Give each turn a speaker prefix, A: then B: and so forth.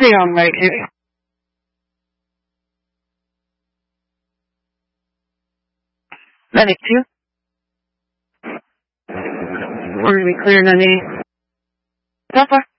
A: See on right here. Medic 2. We're going to be clearing on the. So far.